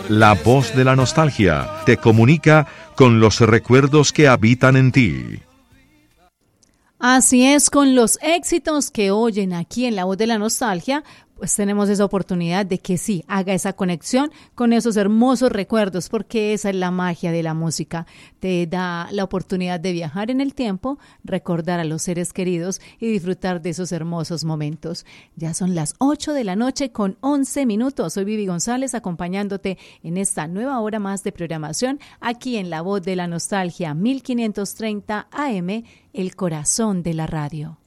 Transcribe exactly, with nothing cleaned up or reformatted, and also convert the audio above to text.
La voz de la nostalgia te comunica con los recuerdos que habitan en ti. Así es, con los éxitos que oyen aquí en La Voz de la Nostalgia, pues tenemos esa oportunidad de que sí, haga esa conexión con esos hermosos recuerdos, porque esa es la magia de la música. Te da la oportunidad de viajar en el tiempo, recordar a los seres queridos y disfrutar de esos hermosos momentos. Ya son las ocho de la noche con once minutos. Soy Vivi González acompañándote en esta nueva hora más de programación aquí en La Voz de la Nostalgia, mil quinientos treinta A M, el corazón de la radio.